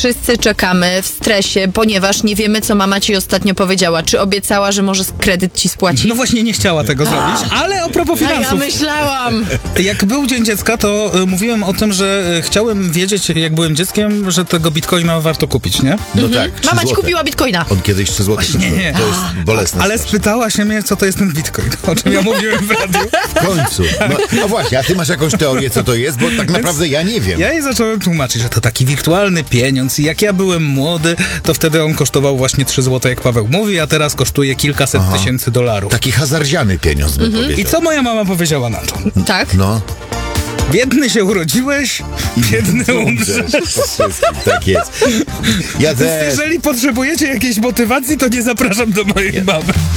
wszyscy czekamy w stresie, ponieważ nie wiemy, co mama ci ostatnio powiedziała. Czy obiecała, że może kredyt ci spłaci? No właśnie nie chciała tego zrobić, ale a propos A ja finansów. myślałam. Jak był Dzień Dziecka, to mówiłem o tym, że chciałem wiedzieć, jak byłem dzieckiem, że tego bitcoina warto kupić, nie? No tak, 3 Mama ci złote. kupiła bitcoina. On kiedyś 3 zł. Nie. To jest bolesne. Ale strasznie. spytała się mnie, co to jest ten bitcoin, o czym ja mówiłem w radiu. W końcu. No właśnie, a ty masz jakąś teorię, co to jest? Bo tak naprawdę ja nie wiem. Ja jej zacząłem tłumaczyć, że to taki wirtualny pieniądz i jak ja byłem młody, to wtedy on kosztował właśnie 3 zł, jak Paweł mówi, a teraz kosztuje kilkaset tysięcy dolarów. Taki hazardziany pieniądz, bym powiedział. I co moja mama powiedziała na to? Tak? No. Biedny się urodziłeś, biedny umrzesz. Tak jest. Ja też. Jeżeli potrzebujecie jakiejś motywacji, to nie zapraszam do mojej mamy.